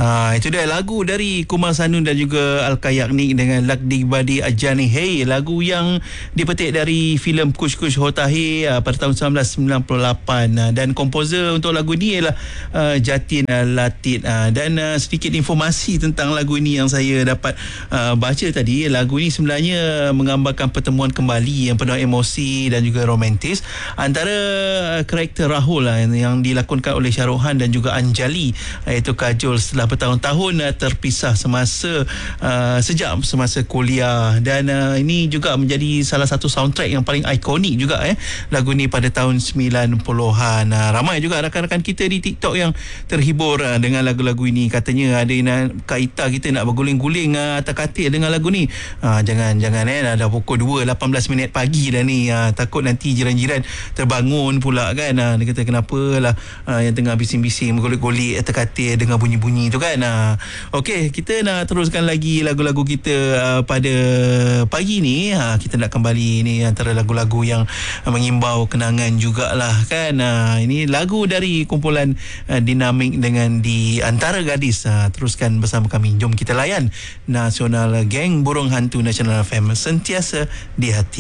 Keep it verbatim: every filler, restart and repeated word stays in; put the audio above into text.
Ha, itu dia lagu dari Kumar Sanun dan juga Al-Kayaknik dengan Lakdi Badi Ajani Hey, lagu yang dipetik dari filem Kush Kush Hotahe uh, pada tahun sembilan belas sembilan puluh lapan, uh, dan komposer untuk lagu ini ialah uh, Jatin uh, Latit, uh, dan uh, sedikit informasi tentang lagu ini yang saya dapat uh, baca tadi. Lagu ini sebenarnya menggambarkan pertemuan kembali yang penuh emosi dan juga romantis antara uh, karakter Rahul uh, yang dilakonkan oleh Shah Rukh Khan dan juga Anjali, iaitu Kajol, setelah bertahun-tahun uh, terpisah semasa uh, sejak semasa kuliah. Dan uh, ini juga menjadi salah satu soundtrack yang paling ikonik juga eh lagu ni pada tahun sembilan puluhan. Uh, ramai juga rakan-rakan kita di TikTok yang terhibur uh, dengan lagu-lagu ini. Katanya ada nak, Kak Ita kita nak berguling-guling uh, atas katil dengan lagu ni. Uh, jangan jangan eh dah, dah pukul dua lapan belas minit pagi dah ni. Uh, takut nanti jiran-jiran terbangun pula kan. Uh, dia kata kenapalah uh, yang tengah bising-bising bergolek-golek atas katil dengan bunyi-bunyi tu kan. Uh, Okey, kita nak teruskan lagi lagu-lagu kita uh, pada pagi ni. Uh, kita nak kembali ni antara lagu-lagu yang uh, mengimbau kenangan jugalah kan. Uh, ini lagu dari kumpulan uh, Dinamik dengan Di Antara Gadis. Uh, teruskan bersama kami. Jom kita layan Nasional Geng Burung Hantu Nasional F M, sentiasa di hati.